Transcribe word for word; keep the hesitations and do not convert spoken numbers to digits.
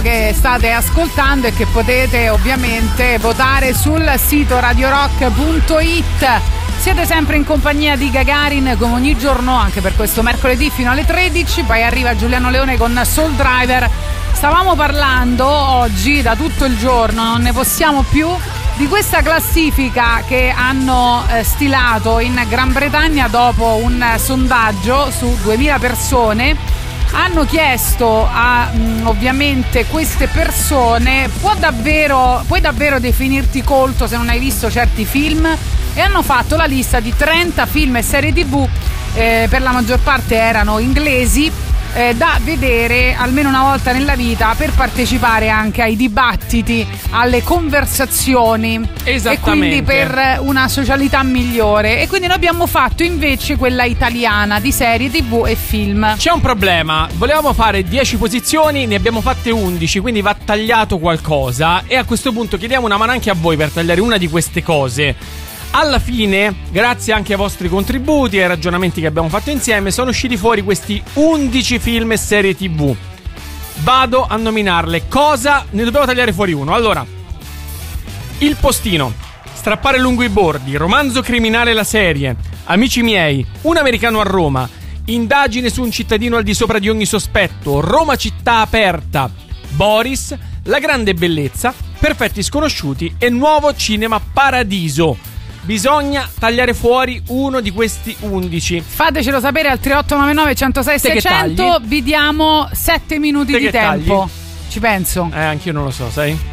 che state ascoltando e che potete ovviamente votare sul sito radio rock punto it. Siete sempre in compagnia di Gagarin come ogni giorno, anche per questo mercoledì fino alle tredici. Poi arriva Giuliano Leone con Soul Driver. Stavamo parlando oggi da tutto il giorno, non ne possiamo più, di questa classifica che hanno eh, stilato in Gran Bretagna dopo un sondaggio su duemila persone. Hanno chiesto a mh, ovviamente queste persone: può davvero, puoi davvero definirti colto se non hai visto certi film? E hanno fatto la lista di trenta film e serie tv, eh, per la maggior parte erano inglesi, eh, da vedere almeno una volta nella vita, per partecipare anche ai dibattiti, alle conversazioni, e quindi per una socialità migliore. E quindi noi abbiamo fatto invece quella italiana di serie tv e film. C'è un problema: volevamo fare dieci posizioni, ne abbiamo fatte undici, quindi va tagliato qualcosa, e a questo punto chiediamo una mano anche a voi per tagliare una di queste cose. Alla fine, grazie anche ai vostri contributi e ai ragionamenti che abbiamo fatto insieme, sono usciti fuori questi undici film e serie tv. Vado a nominarle. Cosa? Ne dobbiamo tagliare fuori uno. Allora, Il Postino, Strappare lungo i bordi, Romanzo criminale la serie, Amici miei, Un americano a Roma, Indagine su un cittadino al di sopra di ogni sospetto, Roma città aperta, Boris, La grande bellezza, Perfetti sconosciuti e Nuovo cinema paradiso. Bisogna tagliare fuori uno di questi undici. Fatecelo sapere al tre otto nove nove, centosei, seicento. Vi diamo sette minuti Te di tempo. tagli? Ci penso. Eh, anch'io non lo so, sai?